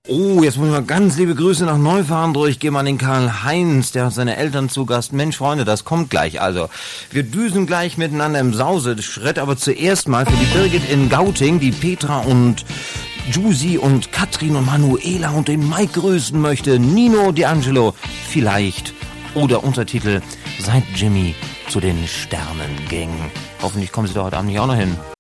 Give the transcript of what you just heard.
Oh, jetzt muss ich mal ganz liebe Grüße nach Neufahren durchgeben an den Karl-Heinz, der hat seine Eltern zu Gast. Mensch, Freunde, das kommt gleich. Also, wir düsen gleich miteinander im Sause-Schritt, aber zuerst mal für die Birgit in Gauting, die Petra und Jusi und Katrin und Manuela und den Mike grüßen möchte. Nino D'Angelo, vielleicht. Oder Untertitel, seit Jimmy zu den Sternen ging. Hoffentlich kommen Sie da heute Abend nicht auch noch hin.